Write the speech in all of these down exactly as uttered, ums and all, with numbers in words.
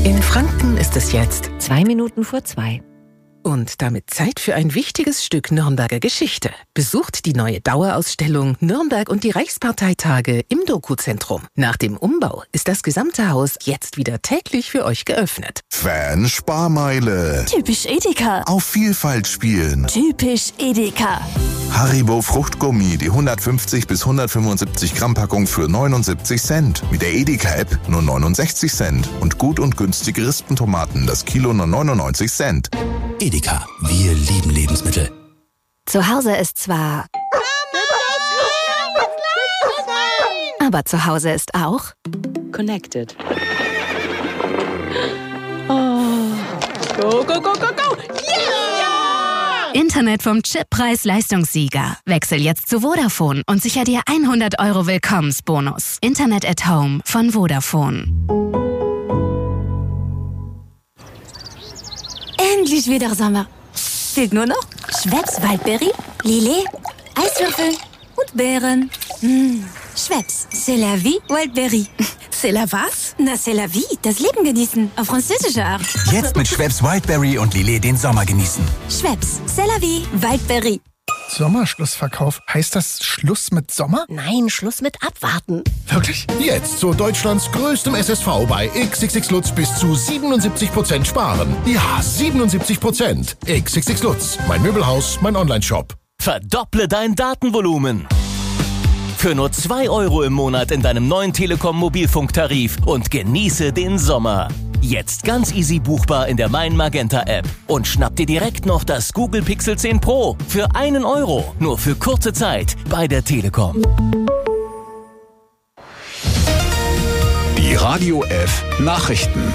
In Franken ist es jetzt Zwei Minuten vor zwei. und damit Zeit für ein wichtiges Stück Nürnberger Geschichte. Besucht die neue Dauerausstellung Nürnberg und die Reichsparteitage im Doku-Zentrum. Nach dem Umbau ist das gesamte Haus jetzt wieder täglich für euch geöffnet. Fan-Sparmeile. Typisch Edeka. Auf Vielfalt spielen. Typisch Edeka. Haribo Fruchtgummi, die hundertfünfzig bis hundertfünfundsiebzig Gramm Packung für neunundsiebzig Cent. Mit der Edeka-App nur neunundsechzig Cent. Und gut und günstige Rispentomaten, das Kilo nur neunundneunzig Cent. Edeka, wir lieben Lebensmittel. Zu Hause ist zwar... Aber zu Hause ist auch... Connected. Oh. Go, go, go, go, go! Yeah! Internet vom Chip Preis-Leistungssieger. Wechsel jetzt zu Vodafone und sicher dir hundert Euro Willkommensbonus. Internet at Home von Vodafone. Endlich wieder Sommer. Fehlt nur noch Schweppes Waldberry, Lillet, Eiswürfel und Beeren. Mmh. Schweppes, c'est la vie, Waldberry. C'est la was? Na, c'est la vie, das Leben genießen, auf französische Art. Jetzt mit Schweppes Wildberry und Lillet den Sommer genießen. Schweppes, c'est la vie, Waldberry. Sommerschlussverkauf. Heißt das Schluss mit Sommer? Nein, Schluss mit Abwarten. Wirklich? Jetzt zu Deutschlands größtem S S V bei X X X Lutz bis zu siebenundsiebzig Prozent sparen. Ja, siebenundsiebzig Prozent. X X X Lutz, mein Möbelhaus, mein Onlineshop. Verdopple dein Datenvolumen. Für nur zwei Euro im Monat in deinem neuen Telekom-Mobilfunktarif und genieße den Sommer. Jetzt ganz easy buchbar in der Mein Magenta App. Und schnapp dir direkt noch das Google Pixel zehn Pro für einen Euro. Nur für kurze Zeit bei der Telekom. Die Radio F Nachrichten.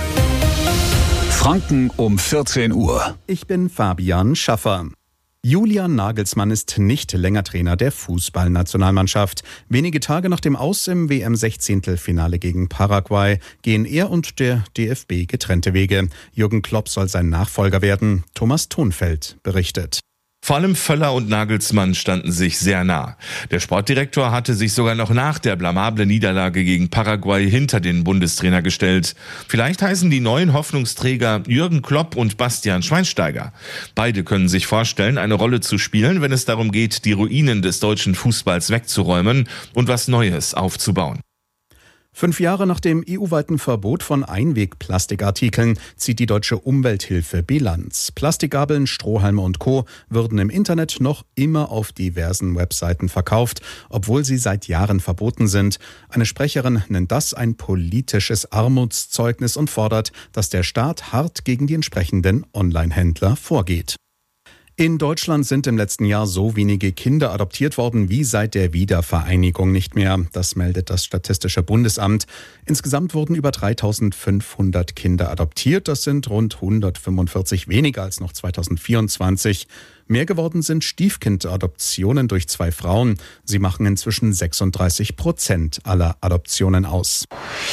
Franken um vierzehn Uhr. Ich bin Fabian Schaffer. Julian Nagelsmann ist nicht länger Trainer der Fußballnationalmannschaft. Wenige Tage nach dem Aus im W M-Sechzehntelfinale gegen Paraguay gehen er und der D F B getrennte Wege. Jürgen Klopp soll sein Nachfolger werden. Thomas Thonfeld berichtet. Vor allem Völler und Nagelsmann standen sich sehr nah. Der Sportdirektor hatte sich sogar noch nach der blamablen Niederlage gegen Paraguay hinter den Bundestrainer gestellt. Vielleicht heißen die neuen Hoffnungsträger Jürgen Klopp und Bastian Schweinsteiger. Beide können sich vorstellen, eine Rolle zu spielen, wenn es darum geht, die Ruinen des deutschen Fußballs wegzuräumen und was Neues aufzubauen. Fünf Jahre nach dem E U-weiten Verbot von Einwegplastikartikeln zieht die Deutsche Umwelthilfe Bilanz. Plastikgabeln, Strohhalme und Co. würden im Internet noch immer auf diversen Webseiten verkauft, obwohl sie seit Jahren verboten sind. Eine Sprecherin nennt das ein politisches Armutszeugnis und fordert, dass der Staat hart gegen die entsprechenden Online-Händler vorgeht. In Deutschland sind im letzten Jahr so wenige Kinder adoptiert worden wie seit der Wiedervereinigung nicht mehr. Das meldet das Statistische Bundesamt. Insgesamt wurden über dreitausendfünfhundert Kinder adoptiert. Das sind rund hundertfünfundvierzig weniger als noch zweitausendvierundzwanzig. Mehr geworden sind Stiefkindadoptionen durch zwei Frauen. Sie machen inzwischen sechsunddreißig Prozent aller Adoptionen aus.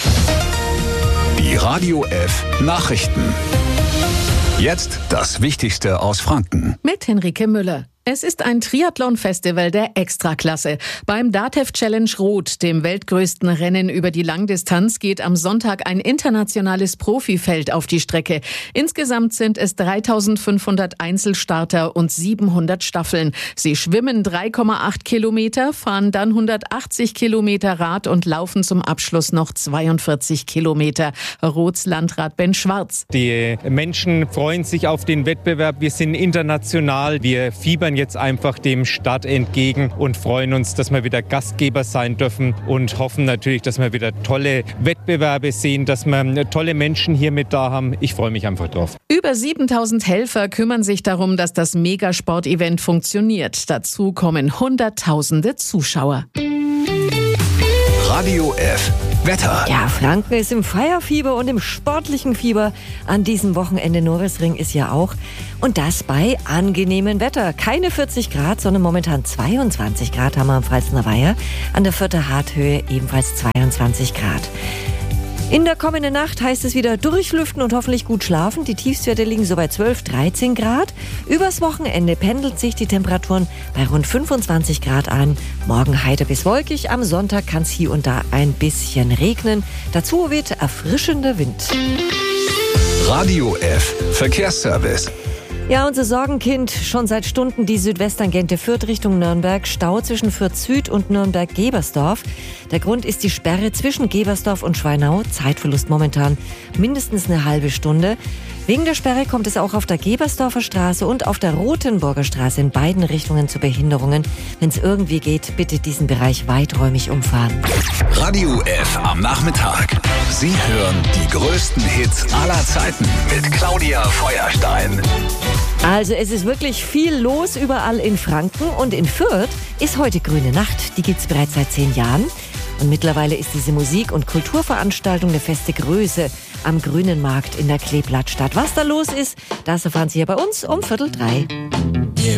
Die Radio F Nachrichten. Jetzt das Wichtigste aus Franken. Mit Henrike Müller. Es ist ein Triathlon-Festival der Extraklasse. Beim DATEV Challenge Rot, dem weltgrößten Rennen über die Langdistanz, geht am Sonntag ein internationales Profifeld auf die Strecke. Insgesamt sind es dreitausendfünfhundert Einzelstarter und siebenhundert Staffeln. Sie schwimmen drei Komma acht Kilometer, fahren dann hundertachtzig Kilometer Rad und laufen zum Abschluss noch zweiundvierzig Kilometer. Rots Landrat Ben Schwarz. Die Menschen freuen sich auf den Wettbewerb. Wir sind international. Wir fiebern jetzt einfach dem Start entgegen und freuen uns, dass wir wieder Gastgeber sein dürfen und hoffen natürlich, dass wir wieder tolle Wettbewerbe sehen, dass wir tolle Menschen hier mit da haben. Ich freue mich einfach drauf. Über siebentausend Helfer kümmern sich darum, dass das Megasport-Event funktioniert. Dazu kommen Hunderttausende Zuschauer. Radio F Wetter. Ja, Franken ist im Feierfieber und im sportlichen Fieber. An diesem Wochenende Norrisring ist ja auch. Und das bei angenehmem Wetter. Keine vierzig Grad, sondern momentan zweiundzwanzig Grad haben wir am Pfalzner Weiher. An der Vierter Harthöhe ebenfalls zweiundzwanzig Grad. In der kommenden Nacht heißt es wieder durchlüften und hoffentlich gut schlafen. Die Tiefstwerte liegen so bei zwölf, dreizehn Grad. Übers Wochenende pendelt sich die Temperaturen bei rund fünfundzwanzig Grad an. Morgen heiter bis wolkig. Am Sonntag kann es hier und da ein bisschen regnen. Dazu weht erfrischender Wind. Radio F Verkehrsservice. Ja, unser Sorgenkind, schon seit Stunden die Südwesttangente Fürth Richtung Nürnberg, Stau zwischen Fürth Süd und Nürnberg-Gebersdorf. Der Grund ist die Sperre zwischen Gebersdorf und Schweinau, Zeitverlust momentan mindestens eine halbe Stunde. Wegen der Sperre kommt es auch auf der Gebersdorfer Straße und auf der Rotenburger Straße in beiden Richtungen zu Behinderungen. Wenn es irgendwie geht, bitte diesen Bereich weiträumig umfahren. Radio F am Nachmittag. Sie hören die größten Hits aller Zeiten mit Claudia Feuerstein. Also es ist wirklich viel los überall in Franken und in Fürth ist heute Grüne Nacht. Die gibt's bereits seit zehn Jahren. Und mittlerweile ist diese Musik- und Kulturveranstaltung eine feste Größe am Grünen Markt in der Kleeblattstadt. Was da los ist, das erfahren Sie hier bei uns um Viertel drei.